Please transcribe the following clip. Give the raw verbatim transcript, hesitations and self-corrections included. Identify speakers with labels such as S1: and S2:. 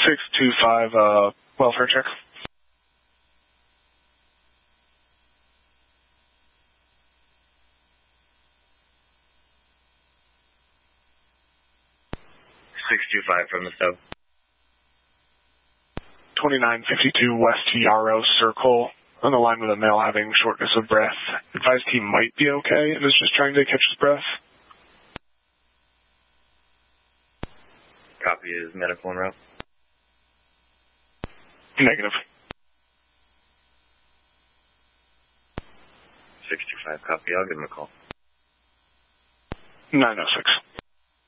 S1: six two five, uh, welfare check.
S2: six two five from the sub.
S1: twenty-nine fifty-two West Yarrow Circle, on the line with a male having shortness of breath. Advised he might be okay and is just trying to catch his breath.
S2: Copy is medical en route.
S1: Negative.
S2: six two five, copy. I'll give him a call.
S1: nine oh six.